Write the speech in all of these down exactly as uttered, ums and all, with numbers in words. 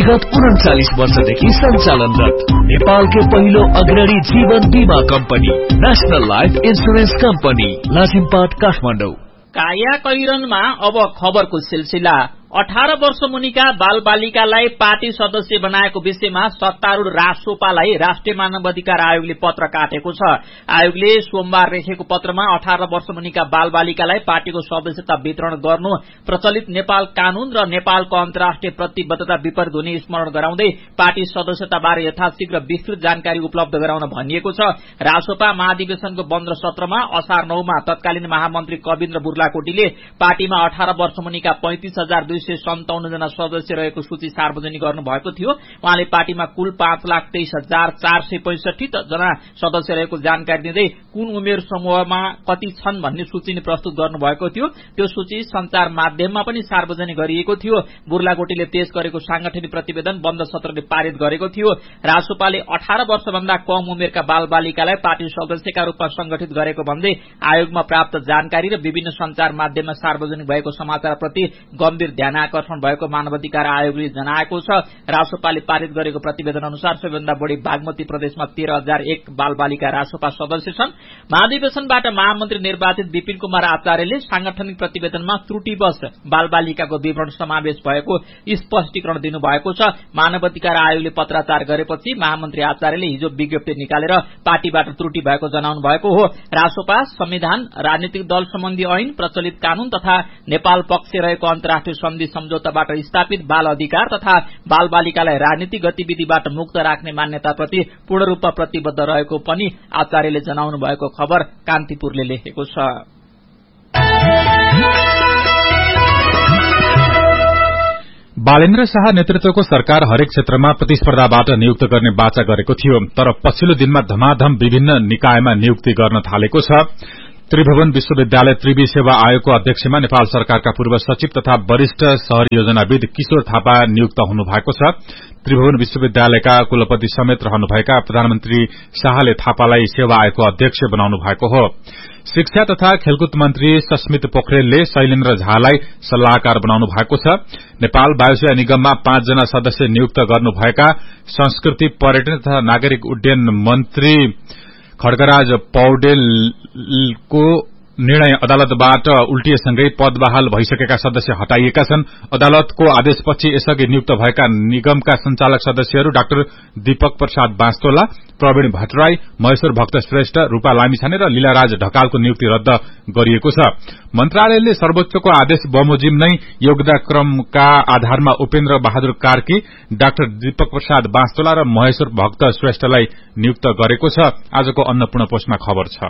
विगत उन्चालीस वर्षदेखि सञ्चालनरत नेपालकै पहिलो अग्रणी जीवन बीमा company national life insurance company Lazimpat Kathmandu. काया कैरनमा अब खबरको सिलसिला। अठार वर्ष मुनिका बाल बालिकालाई पार्टी सदस्य बनाएको विषयमा सत्तारूढ़ रासोपालाई राष्ट्रिय मानव अधिकार आयोगले पत्र काटेको छ। आयोगले सोमबार लेखेको पत्रमा अठार वर्ष मुनिका बाल बालिकालाई पार्टीको सदस्यता वितरण गर्नु प्रचलित नेपाल कानून र नेपालको अन्तर्राष्ट्रिय प्रतिबद्धता विपरीत हुने स्मरण गराउँदै पार्टी सदस्यताबारे यथाशीघ्र विस्तृत जानकारी उपलब्ध गराउन भनिएको छ। रासोपा महाधिवेशनको बन्द सत्रमा असार नौमा तत्कालीन महामन्त्री कविन्द्र बुर्लाकोटीले पार्टीमा अठार वर्ष मुनिका पैंतिस हजार दुई सय सन्ताउन्न जना सदस्य रहेको सूची सार्वजनिक गर्नुभएको थियो। उहाँले पार्टीमा कुल पाँच लाख तेइस हजार चार सय पैंसठी जना सदस्य रहेको जानकारी दिँदै कुन उमेर समूहमा कति छन् भन्ने सूची नै प्रस्तुत गर्नुभएको थियो। त्यो सूची संचार माध्यममा पनि सार्वजनिक गरिएको थियो। बुर्लाकोटीले पेश गरेको सांगठनिक प्रतिवेदन बन्द सत्रले पारित गरेको थियो। रासोपाले अठार वर्षभन्दा कम उमेरका बाल बालिकालाई पार्टी सदस्यका रूपमा संगठित गरेको भन्दै आयोगमा प्राप्त जानकारी र विभिन्न संचार माध्यममा सार्वजनिक भएको समाचारप्रति गम्भीर ध्यान आकर्षण भएको मानवाधिकार आयोगले जनाएको छ। रासोपाले पारित गरेको प्रतिवेदन अनुसार सबैभन्दा बढ़ी बागमती प्रदेशमा तेह्र हजार एक बाल बालिका रासोपा सदस्य छन्। महाधिवेशनबाट महामन्त्री निर्वाचित विपिन कुमार आचार्यले सांगठनिक प्रतिवेदनमा त्रुटिवश बाल बालिकाको विवरण समावेश भएको स्पष्टीकरण दिनुभएको छ। मानवाधिकार आयोगले पत्राचार गरेपछि महामन्त्री आचार्यले हिजो विज्ञप्ति निकालेर पार्टीबाट त्रुटि भएको जनाउनु भएको हो। रासोपा संविधान, राजनीतिक दल सम्बन्धी ऐन, प्रचलित कानून तथा नेपाल पक्ष रहेको अन्तर्राष्ट्रिय सन्धि सम्झौताबाट स्थापित बाल अधिकार तथा बाल बालिकालाई राजनीतिक गतिविधिबाट मुक्त राख्ने मान्यताप्रति पूर्ण रूपमा प्रतिबद्ध रहेको पनि आचार्यले जनाउनु भएको खबर कान्तिपुरले लेखेको छ। बालेन्द्र शाह नेतृत्वको सरकार हरेक क्षेत्रमा प्रतिस्पर्धाबाट नियुक्त गर्ने बाचा गरेको थियो, तर पछिल्लो दिनमा धमाधम विभिन्न निकायमा नियुक्ति गर्न थालेको छ। त्रिभुवन विश्वविद्यालय त्रिवी सेवा आयोगको अध्यक्षमा नेपाल सरकारका पूर्व सचिव तथा वरिष्ठ शहरी योजनाविद किशोर थापा नियुक्त हुनुभएको छ। त्रिभुवन विश्वविद्यालयका कुलपति समेत रहनुभएका प्रधानमन्त्री शाहले थापालाई सेवा आयोगको अध्यक्ष बनाउनु भएको हो। शिक्षा तथा खेलकुद मन्त्री सस्मित पोखरेलले शैलेन्द्र झालाई सल्लाहकार बनाउनु भएको छ। नेपाल वायुसेवा निगममा पाँचजना सदस्य नियुक्त गर्नुभएका संस्कृति, पर्यटन तथा नागरिक उड्डयन मन्त्री खड्गराज पौडेलको निर्णय अदालतबाट उल्टिएसँगै पद बहाल भइसकेका सदस्य हटाइएका छन्। अदालतको आदेशपछि यसअघि नियुक्त भएका निगमका संचालक सदस्यहरू डाक्टर दीपक प्रसाद बास्तोला, प्रवीण भट्टराई, महेश्वर भक्त श्रेष्ठ, रूपा लामिछाने र लीलाराज ढकालको नियुक्ति रद्द गरिएको छ। मन्त्रालयले सर्वोच्चको आदेश बमोजिम नै योगदाक्रमका आधारमा उपेन्द्र बहादुर कार्की, डाक्टर दीपक प्रसाद बास्तोला र महेश्वर भक्त श्रेष्ठलाई नियुक्त गरेको छ। आजको अन्नपूर्ण पोस्टमा खबर छ।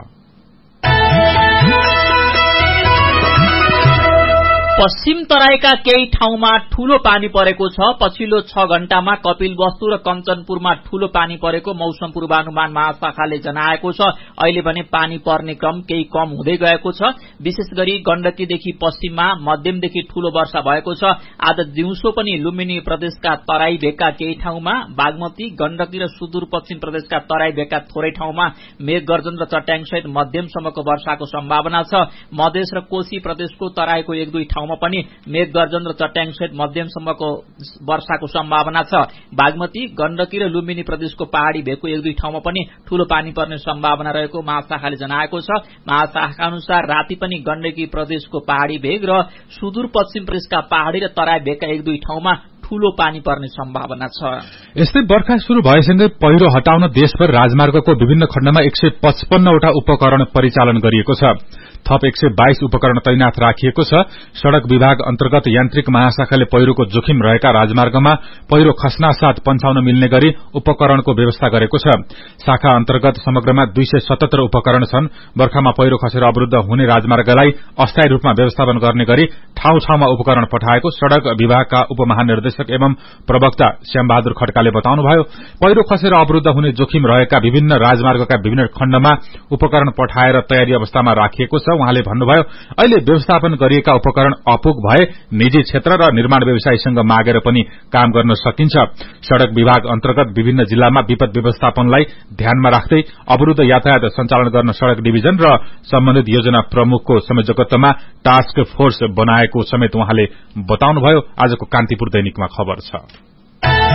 पश्चिम तराईका केही ठाउँमा ठूलो पानी परेको छ। पछिल्लो छ घण्टामा कपिलवस्तु र कञ्चनपुरमा ठूलो पानी परेको मौसम पूर्वानुमान महाशाखाले जनाएको छ। अहिले भने पानी पर्ने क्रम केही कम हुँदै गएको छ। विशेष गरी गण्डकीदेखि पश्चिममा मध्यमदेखि ठूलो वर्षा भएको छ। आज दिउँसो पनि लुम्बिनी प्रदेशका तराई भेगका केही ठाउँमा, बागमती, गण्डकी र सुदूरपश्चिम प्रदेशका तराई भेगका थोरै ठाउँमा मेघ गर्जन र चट्याङसहित मध्यमसम्मको वर्षाको सम्भावना छ। मधेस र कोशी प्रदेशको तराईको एक दुई ठाउँमा पनि मेघ गर्जन र चट्याङसहित मध्यमसम्मको वर्षाको सम्भावना छ। बागमती, गण्डकी र लुम्बिनी प्रदेशको पहाड़ी भेगको एक दुई ठाउँमा पनि ठूलो पानी पर्ने सम्भावना रहेको महाशाखाले जनाएको छ। महाशाखाका अनुसार राति पनि गण्डकी प्रदेशको पहाड़ी भेग र सुदूरपश्चिम प्रदेशका पहाड़ी र तराई भेगका एक दुई ठाउँमा ठूलो पानी पर्ने सम्भावना छ। यस्तै बर्खा शुरू भएसँगै पहिरो हटाउन देशभर राजमार्गको विभिन्न खण्डमा एक सय पचपन्नवटा उपकरण परिचालन गरिएको छ। थप एक सय बाइस उपकरण तैनाथ राखिएको छ। सड़क विभाग अन्तर्गत यान्त्रिक महाशाखाले पहिरोको जोखिम रहेका राजमार्गमा पहिरो खस्नासाथ पन्छाउन मिल्ने गरी उपकरणको व्यवस्था गरेको छ। शाखा अन्तर्गत समग्रमा दुई सय सतहत्तर उपकरण छन्। बर्खामा पहिरो खसेर अवरुद्ध हुने राजमार्गलाई अस्थायी रूपमा व्यवस्थापन गर्ने गरी ठाउँ ठाउँमा उपकरण पठाएको सड़क विभागका उपमहानिर्देशक एवं प्रवक्ता श्यामबहादुर खड्काले बताउनुभयो। पहिरो खसेर अवरुद्ध हुने जोखिम रहेका विभिन्न राजमार्गका विभिन्न खण्डमा उपकरण पठाएर तयारी अवस्थामा राखिएको छ। उहाँले भन्नुभयो, अहिले व्यवस्थापन गरिएका उपकरण अपुग भए निजी क्षेत्र र निर्माण व्यवसायीसँग मागेर पनि काम गर्न सकिन्छ। सड़क विभाग अन्तर्गत विभिन्न जिल्लामा विपद व्यवस्थापनलाई ध्यानमा राख्दै अवरुद्ध यातायात सञ्चालन गर्न सड़क डिभिजन र सम्बन्धित योजना प्रमुखको संयोजकत्वमा टास्क फोर्स बनाएको समेत उहाँले बताउनुभयो। आजको कान्तिपुर दैनिकमा खबर छ।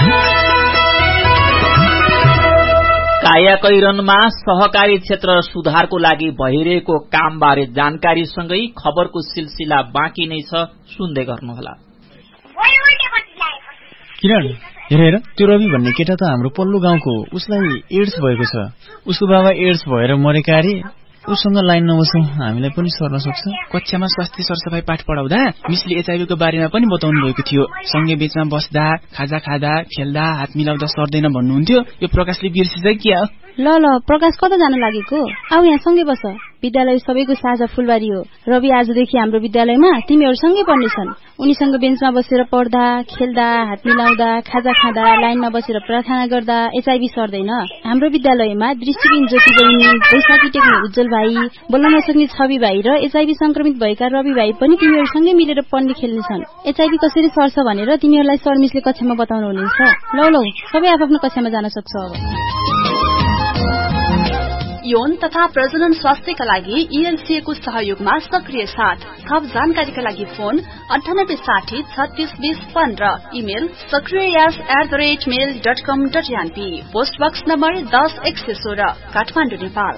कायाकैरनमा सहकारी क्षेत्र सुधारको लागि भइरहेको कामबारे जानकारीसँगै खबरको सिलसिला बाँकी नै छ, सुन्दै गर्नुहोला। किरण, हेर हेर, त्यो रवि भन्ने केटा त हाम्रो पल्लो गाउँको, उसलाई एड्स भएको छ। उसको बाबा एड्स भएर मरेका अरे। उसँग लाइन नबसौँ, हामीलाई पनि सर्न सक्छ। कक्षामा स्वास्थ्य सरसफाई पाठ पढाउँदा मिसले एचआईभी को बारेमा पनि बताउनु भएको थियो। सँगै बीचमा बस्दा, खाजा खाँदा, खेल्दा हात मिलाउँदा सर्दैन भन्नुहुन्थ्यो। यो प्रकाशले बिर्सिन्छ क्या? ल ल प्रकाश, कता जान लागेको? आऊ यहाँ सँगै बस। विद्यालय सबैको साझा फुलबारी हो। रवि आजदेखि हाम्रो विद्यालयमा तिमीहरू सँगै पढ्नेछन्। उनीसँग बेन्चमा बसेर पढ्दा, खेल्दा, हात मिलाउँदा, खाजा खाँदा, लाइनमा बसेर प्रार्थना गर्दा एचआईभी सर्दैन। हाम्रो विद्यालयमा दृष्टिबिन ज्योति बहिनी, वैशाखी टेक्ने उज्जवल भाइ, बोल्न नसक्ने छवि भाइ र एचआईभी संक्रमित भएका रवि भाइ पनि तिमीहरूसँगै मिलेर पढ्ने खेल्नेछन्। एचआईभी कसरी सर्छ भनेर तिमीहरूलाई सर मिसले कक्षामा बताउनु हुनेछ। लौ लौ सबै आफ्नो कक्षामा जान सक्छ। अब यौन तथा प्रजनन स्वास्थ्यका लागि ईएलसीए को सहयोगमा सक्रिय साथ। थप जानकारीका लागि फोन अन्ठानब्बे साठी छत्तीस बीस पन्ध्र, email सक्रियस at the rate mail dot com dot NP, post box number दस एक सय सोह्र, काठमाडौँ, नेपाल।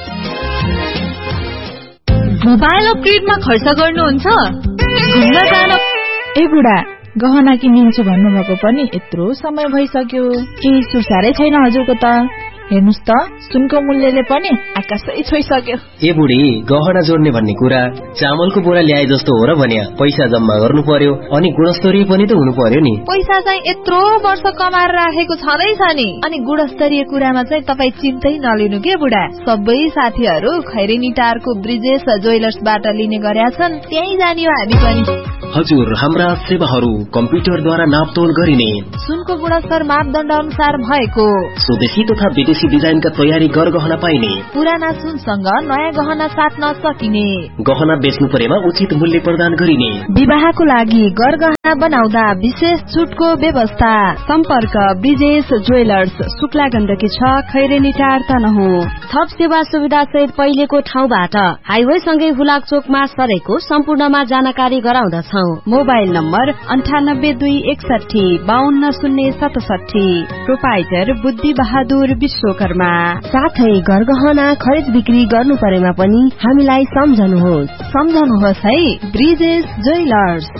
मोबाइल अपग्रेडमा खर्च गर्नुहुन्छ? घुम्न जान? ए बुढा, गहना किनिन्छु भन्नुभएको पनि यत्रो समय भइसक्यो। केही सुसारै छैन हजुरको त। हेर्नुस् त, सुनको मूल्यले पनि आकाशै छोइसक्यो। ए बुढी, गहना जोड्ने भन्ने कुरा चामलको बोरा ल्याए जस्तो हो र भन्या। पैसा जम्मा गर्नु पर्यो अनि गुणस्तरीय पनि त हुनु पर्यो नि। पैसा चाहिँ यत्रो वर्ष कमाएर राखेको छँदैछ नि। अनि गुणस्तरीय कुरामा चाहिँ तपाईँ चिन्तै नलिनु के बुढा। सबै साथीहरू खैरेनी टारको ब्रिजेश ज्वेलर्सबाट लिने गरेका छन्। त्यही जानियो हामी पनि। हजुर, हाम्रा सेवाहरू कम्प्युटरद्वारा नापतोल गरिने, सुनको गुणस्तर मापदण्ड अनुसार भएको, स्वदेशी तथा विदेशी डिजाइनका तयारी गरगहना पाइने, पुराना सुनसँग नयाँ गहना साट्न सकिने, गहना बेच्नु परेमा उचित मूल्य प्रदान गरिने, विवाहको लागि गरगहना बनाउँदा विशेष छुटको व्यवस्था। सम्पर्क ब्रिजेश ज्वेलर्स, शुक्ला गण्डकी छ, खैरेनी टार तनहु। थप सेवा सुविधा सहित पहिलेको ठाउँबाट हाइवे सँगै हुलाक चोकमा सरेको सम्पूर्णमा जानकारी गराउँदछ। मोबाइल नम्बर अन्ठानब्बे दुई एकसठी बाहन्न शून्य सतसठी, प्रोपाइटर बुद्धि बहादुर विश्वकर्मा। साथै गरगहना खरिद बिक्री गर्नु परेमा पनि हामीलाई सम्झनुहोस्। सम्झनुहोस् है, ब्रिजेश ज्वेलर्स।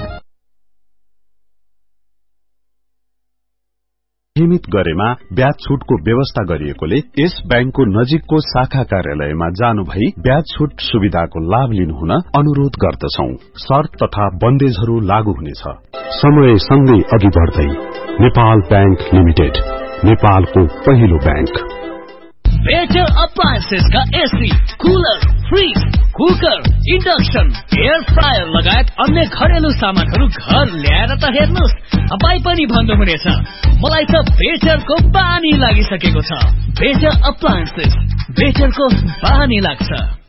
सीमित गरेमा ब्याज छुटको व्यवस्था गरिएकोले यस बैंकको नजिकको शाखा कार्यालयमा जानु भई ब्याज छुट सुविधाको लाभ लिनुहुन अनुरोध गर्दछौ। शर्त तथा बन्देजहरू लागू हुनेछ। समय सँगै अघि बढ्दै नेपाल बैंक लिमिटेड, नेपालको पहिलो बैंक। बेटर अप्लायन्सेस का AC, cooler, fridge, cooker, induction, air fryer लगायत अन्य घरेलु सामानहरू घर ल्याएर त हेर्नुस्, तपाई पनि भन्नुहुनेछ मलाई त बेटरको बानी लागिसकेको छ। बेटर अप्लायन्सेस, बेटरको बानी लाग्छ।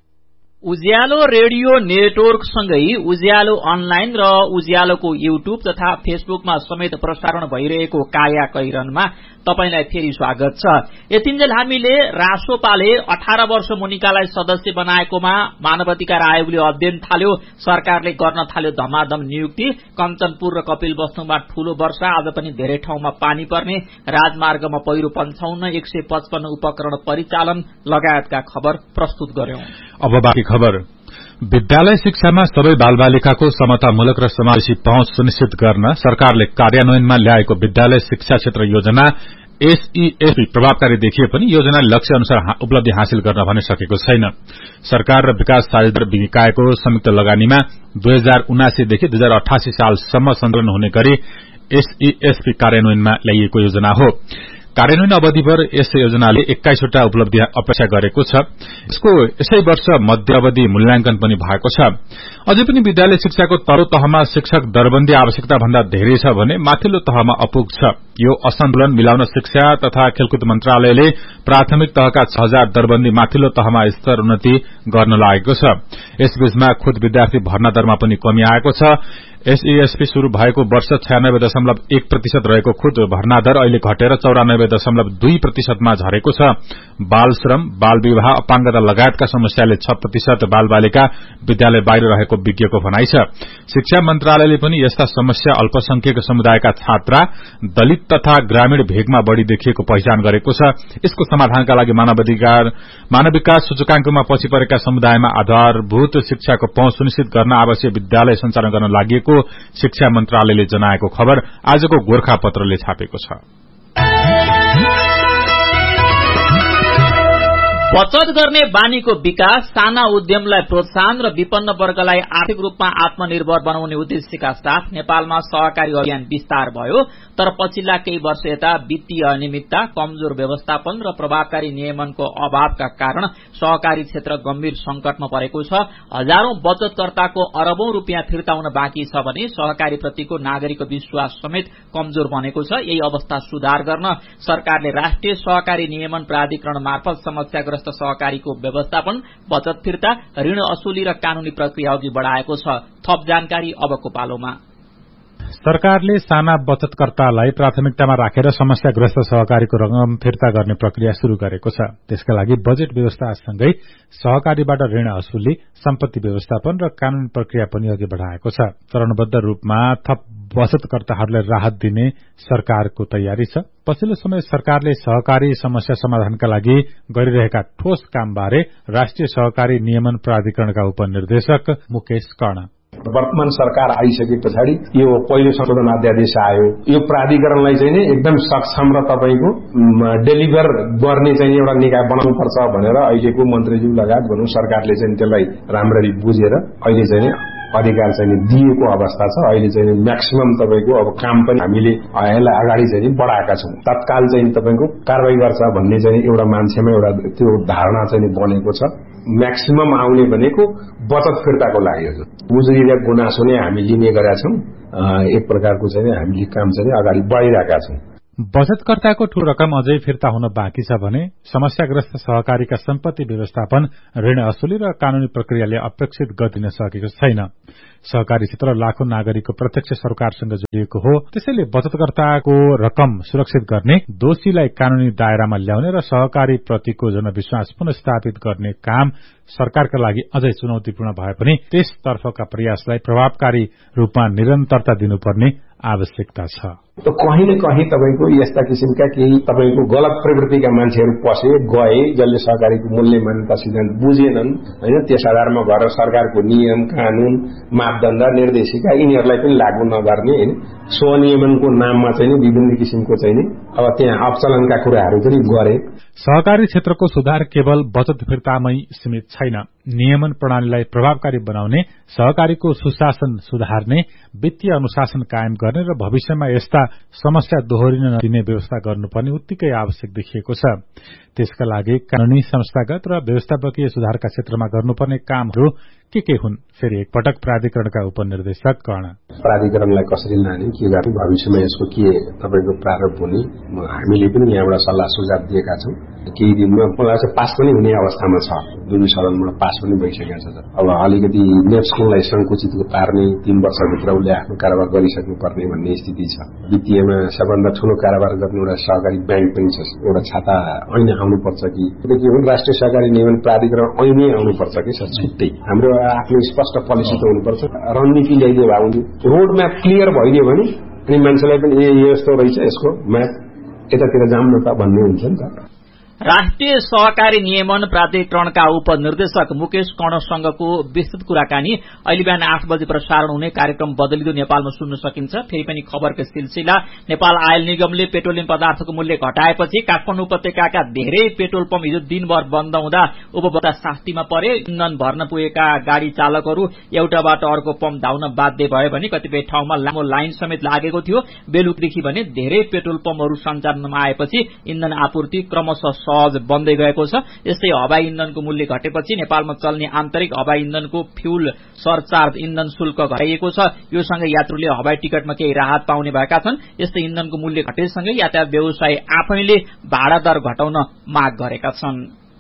उज्यालो रेडियो नेटवर्क सँगै उज्यालो अनलाइन र उज्यालोको युट्युब तथा फेसबुकमा समेत प्रसारण भइरहेको काया कैरनमा तपाईलाई फेरि स्वागत छ। यतिन्जेल हामीले रासोपाले अठार वर्ष मुनिकालाई सदस्य बनाएकोमा मानवाधिकार आयोगले अध्ययन थाल्यो, सरकारले गर्न थाल्यो धमाधम नियुक्ति, कञ्चनपुर र कपिलवस्तुमा ठूलो वर्षा, आज पनि धेरै ठाउँमा पानी पर्ने, राजमार्गमा पहिरो पन्चाउन्न, एक सय पचपन्न उपकरण परिचालन लगायतका खबर प्रस्तुत गर्यौं। अब बाँकी खबर। विद्यालय शिक्षामा सबै बालबालिकाको समतामूलक र समावेशी पहुँच सुनिश्चित गर्न सरकारले कार्यान्वयनमा ल्याएको विद्यालय शिक्षा क्षेत्र योजना एसईएफपी प्रभावकारी देखिए पनि योजनाले लक्ष्य अनुसार उपलब्धि हासिल गर्न भने सकेको छैन। सरकार र विकास साझेदार निकायको संयुक्त लगानीमा दुई हजार उनासीदेखि दुई हजार अठासी सालसम्म सञ्चालन हुने गरी एसईएफपी कार्यान्वयनमा ल्याइएको योजना हो। कार्यान्वयन अवधिभर यस योजनाले एक्काइसवटा उपलब्धि अपेक्षा गरेको छ। यसको यसै वर्ष मध्य अवधि मूल्याङ्कन पनि भएको छ। अझै पनि विद्यालय शिक्षाको तल्लो तहमा शिक्षक दरबन्दी आवश्यकता भन्दा धेरै छ भने माथिल्लो तहमा अपुग छ। यो असन्तुलन मिलाउन शिक्षा तथा खेलकुद मन्त्रालयले प्राथमिक तहका छ हजार दरबन्दी माथिल्लो तहमा स्तर उन्नति गर्न लागेको छ। यसबीचमा खुद विद्यार्थी भर्ना दरमा पनि कमी आएको छ। एसईएसपी शुरू भएको वर्ष छयानब्बे दशमलव एक प्रतिशत रहेको खुद भर्ना दर अहिले घटेर चौरानब्बे दशमलव दुई प्रतिशतमा झरेको छ। बाल श्रम, बाल विवाह, अपाङ्गता लगायतका समस्याले छ प्रतिशत बाल बालिका विद्यालय बाहिर रहेको विज्ञको भनाइ छ। शिक्षा मन्त्रालयले पनि यस्ता समस्या अल्पसंख्यक समुदायका छात्रा, दलित तथा ग्रामीण भेगमा बढ़ी देखिएको पहिचान गरेको छ। यसको समाधानका लागि मानवाधिकार मानव विकास सूचकांकमा पछि परेका समुदायमा आधारभूत शिक्षाको पहुँच सुनिश्चित गर्न आवश्यक विद्यालय सञ्चालन गर्न लागि शिक्षा मन्त्रालयले जनाएको खबर आजको गोरखापत्रले छापेको छ। बचत गर्ने बानीको विकास, साना उद्यमलाई प्रोत्साहन र विपन्न वर्गलाई आर्थिक रूपमा आत्मनिर्भर बनाउने उद्देश्यका साथ नेपालमा सहकारी अभियान विस्तार भयो। तर पछिल्ला केही वर्ष यता वित्तीय अनियमितता, कमजोर व्यवस्थापन र प्रभावकारी नियमनको अभावका कारण सहकारी क्षेत्र गम्भीर संकटमा परेको छ। हजारौं बचतकर्ताको अरबौं रूपियाँ फिर्ता हुन बाँकी छ भने सहकारी प्रतिको नागरिकको विश्वास समेत कमजोर बनेको छ। यही अवस्था सुधार गर्न सरकारले राष्ट्रिय सहकारी नियमन प्राधिकरण मार्फत समस्याग्रस्त सहकारीको व्यवस्थापन, बचत फिर्ता, ऋण असुली र कानूनी प्रक्रिया अघि बढ़ाएको छ। थप जानकारी अबको पालोमा। सरकारले साना बचतकर्तालाई प्राथमिकतामा राखेर समस्याग्रस्त सहकारीको रकम फिर्ता गर्ने प्रक्रिया शुरू गरेको छ। त्यसका लागि बजेट व्यवस्थासँगै सहकारीबाट ऋण असुली, सम्पत्ति व्यवस्थापन र कानूनी प्रक्रिया पनि अघि बढ़ाएको छ। चरणबद्ध रूपमा थप बचतकर्ताहरूलाई राहत दिने सरकारको तयारी छ। पछिल्लो समय सरकारले सहकारी समस्या समाधानका लागि गरिरहेका ठोस कामबारे राष्ट्रिय सहकारी नियमन प्राधिकरणका उपनिर्देशक मुकेश कर्ण वर्तमान सरकार आइसके पछाडि यो पहिलो संशोधन अध्यादेश आयो। यो प्राधिकरणलाई चाहिँ नि एकदम सक्षम र तपाईको डेलिभर गर्ने चाहिँ एउटा निकाय बनाउनु पर्छ भनेर अहिलेको मन्त्रीज्यू लगायत भनौं सरकारले चाहिँ त्यसलाई राम्ररी बुझेर अहिले चाहिँ अधिकार चाहिँ दिएको अवस्था छ। अहिले चाहिँ म्याक्सिमम तपाईको अब काम पनि हामीले यसलाई अगाडि चाहिँ बढाएका छौं। तत्काल चाहिँ तपाईको कारबाही गर्छ भन्ने चाहिँ एउटा मान्छेमा एउटा त्यो धारणा चाहिँ बनेको छ। म्याक्सिमम आउने भनेको बचत फिर्ताको लागि हो। मुजुरी र गुनासो नै हामी लिने गरेका छौं। एक प्रकारको चाहिँ हामीले काम चाहिँ अगाडि बढाइरहेका छौं। बचतकर्ताको ठूलो रकम अझै फिर्ता हुन बाँकी छ भने समस्याग्रस्त सहकारीका सम्पत्ति व्यवस्थापन, ऋण असुली र कानूनी प्रक्रियाले अपेक्षित गति दिन सकेको छैन। सहकारी क्षेत्र लाखौं नागरिकको प्रत्यक्ष सरकारसँग जोडिएको हो। त्यसैले बचतकर्ताको रकम सुरक्षित गर्ने, दोषीलाई कानूनी दायरामा ल्याउने र सहकारी प्रतिको जनविश्वास पुनर्स्थापित गर्ने काम सरकारका लागि अझै चुनौतीपूर्ण भए पनि त्यसतर्फका प्रयासलाई प्रभावकारी रूपमा निरन्तरता दिनुपर्ने आवश्यकता छ। त कहीं न कहीं तपाईको यस्ता किसिमका केही तपाईको गलत प्रवृत्तिका मान्छेहरू पसे गए जसले सहकारीको मूल्य मान्यता सिद्धान्त बुझेनन् हैन, त्यस आधारमा गरेर सरकारको नियम, कानून, मापदण्ड, निर्देशिका यिनीहरूलाई पनि लागू नगर्ने हैन, स्वनियमनको नाममा चाहिँ विभिन्न किसिमको चाहिँ अब त्यहाँ अपचलनका कुराहरू पनि गरे। सहकारी क्षेत्रको सुधार केवल बचत फिर्तामै सीमित छैन। नियमन प्रणालीलाई प्रभावकारी बनाउने, सहकारीको सुशासन सुधार्ने, वित्तीय अनुशासन कायम गर्ने र भविष्यमा यस्ता समस्या दोहोरिन नदिने व्यवस्था गर्नुपर्ने उत्तिकै आवश्यक देखिएको छ। त्यसका लागि कानूनी, संस्थागत र व्यवस्थापकीय सुधारका क्षेत्रमा गर्नुपर्ने कामहरू के के हुन्? फेरि एकपटक प्राधिकरणका उपनिर्देशक कर्ण प्राधिकरणलाई कसरी लाने, के गर्ने, भविष्यमा यसको के तपाईको प्रारूप हुने हामीले पनि यहाँबाट सल्लाह सुझाव दिएका छौं। केही दिनमा मलाई चाहिँ पास पनि हुने अवस्थामा छ। दुई सदनबाट पास पनि भइसकेको छ। अब अलिकति नेप्सकोलाई संकुचित पार्ने, तीन वर्षभित्र उसले आफ्नो कारोबार गरिसक्नु पर्ने भन्ने स्थिति छ। वित्तीयमा सबभन्दा ठूलो कारोबार गर्ने एउटा सहकारी ब्याङ्क पनि छ। एउटा छाता ऐन आउनुपर्छ कि के हुन्, राष्ट्रिय सहकारी नियमन प्राधिकरण ऐनै आउनुपर्छ कि सर छुट्टै। हाम्रो आफ्नो स्पष्ट पोलिसी त हुनुपर्छ, रणनीति ल्याइदियो भए हुन्थ्यो। रोड म्याप क्लियर भइदियो भने अनि मान्छेलाई पनि ए यस्तो रहेछ, यसको म्याप यतातिर जाऊँ न त भन्ने हुन्छ नि त। राष्ट्रिय सहकारी नियमन प्राधिकरणका उपनिर्देशक मुकेश कर्णसँगको विस्तृत कुराकानी अहिले बिहान आठ बजे प्रसारण हुने कार्यक्रम बदलिँदो नेपालमा सुन्न सकिन्छ। फेरि पनि खबरको सिलसिला। नेपाल आयल निगमले पेट्रोलियम पदार्थको मूल्य घटाएपछि काठमाडौँ उपत्यकाका धेरै पेट्रोल पम्प हिजो दिनभर बन्द हुँदा उपभोक्ता शास्तिमा परे। इन्धन भर्न पुगेका गाड़ी चालकहरू एउटाबाट अर्को पम्प धाउन बाध्य भयो भने कतिपय ठाउँमा लामो लाइन समेत लागेको थियो। बेलुकीदेखि भने धेरै पेट्रोल पम्पहरू सञ्चालनमा आएपछि इन्धन आपूर्ति क्रमशः सहज बन्दै गएको छ। यस्तै हवाई इन्धनको मूल्य घटेपछि नेपालमा चल्ने आन्तरिक हवाई इन्धनको फ्यूल सरचार्ज इन्धन शुल्क घटाइएको छ। यो सँगै यात्रुले हवाई टिकटमा केही राहत पाउने भएका छन्। यस्तै इन्धनको मूल्य घटेसँगै यातायात व्यवसायी आफैले भाडा दर घटाउन माग गरेका छन्।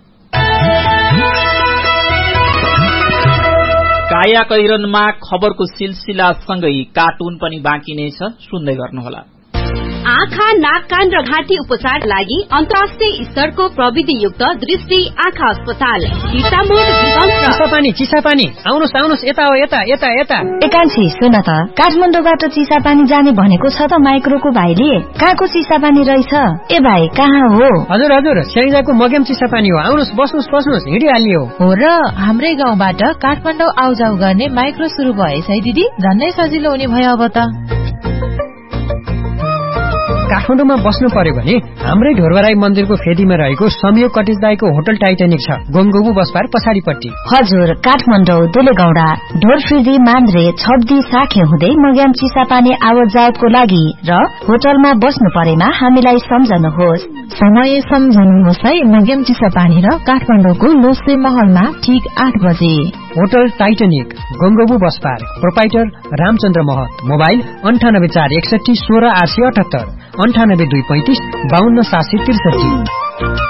काया कैरनमा खबरको सिलसिलासँगै कार्टुन पनि बाँकी नै छ, सुन्दै गर्नुहोला। आँखा, नाक, कान र घाँटी उपचार लागि अन्तर्राष्ट्रिय स्तरको प्रविधियुक्त दृष्टि आँखा अस्पताल चिसापानी चिसापानी आउनुहोस् आउनुहोस् यता हो यता यता यता एकान्छी सुन त काठमाडौँबाट चिसापानी जाने भनेको छ त माइक्रोको भाइले कहाँको चिसापानी रहेछ ए भाइ कहाँ हो हजुर हजुर स्याङ्जाको मगेम चिसापानी हो आउनुहोस् बस्नुहोस् बस्नुहोस् हिँडिहाल्ने हो हो र हाम्रै गाउँबाट काठमाडौँ आउजाउ गर्ने माइक्रो सुरु भएछ है दिदी झन्नै सजिलो हुने भयो अब त काठमाडौँमा बस्नु पर्यो भने हाम्रै ढोरबराई मन्दिरको फेदीमा रहेको संयोग कटेज दाईको होटल टाइटानिक छ गोङगोबु बसपार पछाडिपट्टि हजुर काठमाडौँ दुलेगौडा ढोरफिदी मान्द्रे छब्दी साखे हुँदै मग्याम चिसापानी आवत जावतको लागि र होटलमा बस्नु परेमा हामीलाई सम्झनुहोस् समय सम्झनुहोस् है मग्याम चिसापानी र काठमाडौँको लोसे महलमा ठीक आठ बजे होटल टाइटानिक गोङगोबु बसपार प्रोपाइटर रामचन्द्र महत मोबाइल अन्ठानब्बे चार एकसठी सोह्र आठ सय अठहत्तर अन्ठानब्बे दुई पैंतिस बाहन्न सात सय त्रिसठी